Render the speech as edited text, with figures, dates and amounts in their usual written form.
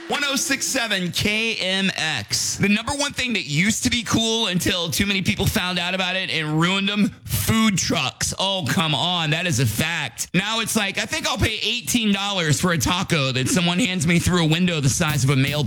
1067 KMX. The number one thing that used to be cool until too many people found out about it and ruined them, food trucks. Oh, come on. That is a fact. Now it's like, I think I'll pay $18 for a taco that someone hands me through a window the size of a mailbox.